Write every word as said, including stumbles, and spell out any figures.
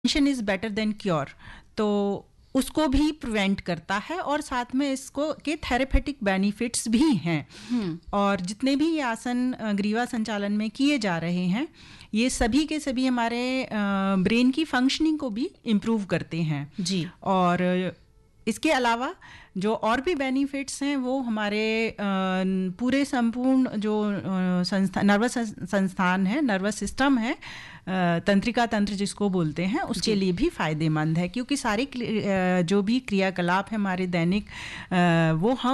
Prevention is better than cure, तो उसको भी प्रिवेंट करता है और साथ में इसको के थेरेपेटिक बेनिफिट्स भी हैं। और जितने भी ये आसन ग्रीवा संचालन में किए जा रहे हैं ये सभी के सभी हमारे ब्रेन की फंक्शनिंग को भी इम्प्रूव करते हैं जी। और इसके अलावा जो और भी बेनिफिट्स हैं वो हमारे पूरे संपूर्ण जो संस्था नर्वस संस्थान है, नर्वस सिस्टम है, तंत्रिका तंत्र जिसको बोलते हैं, उसके लिए भी फायदेमंद है, क्योंकि सारी जो भी क्रियाकलाप है हमारे दैनिक वो हम